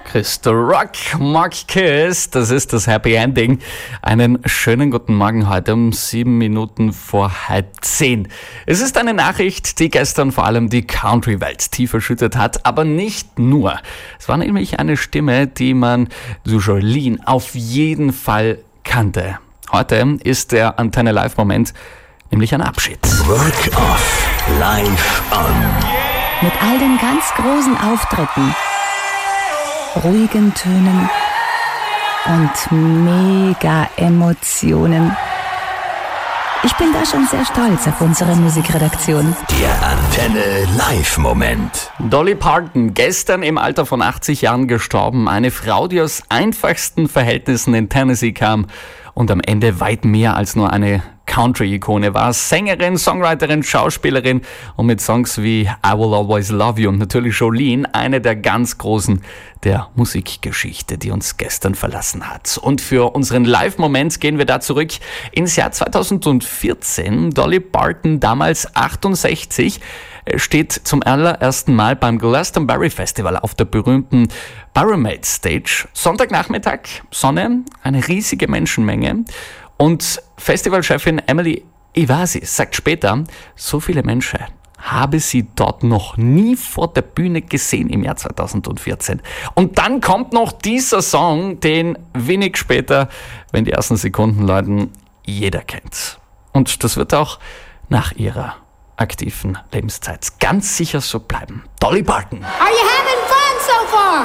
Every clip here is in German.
Crystal Rock, Mark Kiss, das ist das Happy Ending. Einen schönen guten Morgen heute um 7 Minuten vor 9:30. Es ist eine Nachricht, die gestern vor allem die Country-Welt tief erschüttert hat, aber nicht nur. Es war nämlich eine Stimme, die man zu Jolene auf jeden Fall kannte. Heute ist der Antenne Live-Moment nämlich ein Abschied. Rock Off live on. Mit all den ganz großen Auftritten, ruhigen Tönen und mega Emotionen. Ich bin da schon sehr stolz auf unsere Musikredaktion. Der Antenne Live-Moment. Dolly Parton, gestern im Alter von 80 Jahren gestorben. Eine Frau, die aus einfachsten Verhältnissen in Tennessee kam und am Ende weit mehr als nur eine Country-Ikone war. Sängerin, Songwriterin, Schauspielerin und mit Songs wie I Will Always Love You und natürlich Jolene, eine der ganz Großen der Musikgeschichte, die uns gestern verlassen hat. Und für unseren Live-Moment gehen wir da zurück ins Jahr 2014. Dolly Parton, damals 68, steht zum allerersten Mal beim Glastonbury Festival auf der berühmten Pyramid Stage. Sonntagnachmittag, Sonne, eine riesige Menschenmenge. Und Festivalchefin Emily Ivasi sagt später, so viele Menschen habe sie dort noch nie vor der Bühne gesehen im Jahr 2014. Und dann kommt noch dieser Song, den wenig später, wenn die ersten Sekunden läuten, jeder kennt. Und das wird auch nach ihrer aktiven Lebenszeit ganz sicher so bleiben. Dolly Parton. Are you having fun so far?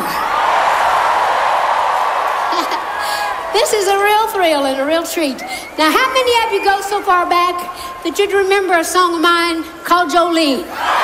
This is a real thrill and a real treat. Now, how many of you go so far back that you'd remember a song of mine called Jolene?